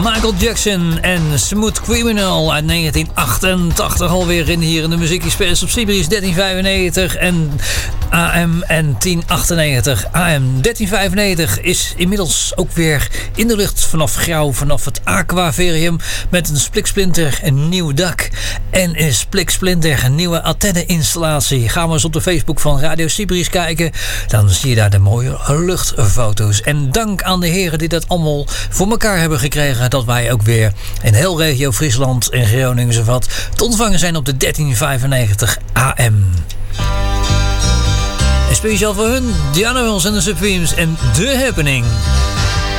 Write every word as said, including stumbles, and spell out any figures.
Michael Jackson en Smooth Criminal uit negentien achtentachtig alweer in hier in de Muziek Express op Sirius dertien vijfennegentig en A M en tien achtennegentig. A M dertien vijfennegentig is inmiddels ook weer in de lucht vanaf Grauw, vanaf het Aquavarium met een spliksplinter een nieuw dak en een spliksplinter een nieuwe antenne-installatie. Ga maar eens op de Facebook van Radio Sirius kijken, dan zie je daar de mooie luchtfoto's. En dank aan de heren die dat allemaal voor elkaar hebben gekregen, dat wij ook weer in heel regio Friesland en Groningen zowat te ontvangen zijn op de dertien vijfennegentig A M. En speciaal voor hun, Diana Wells en de Supremes en The Happening.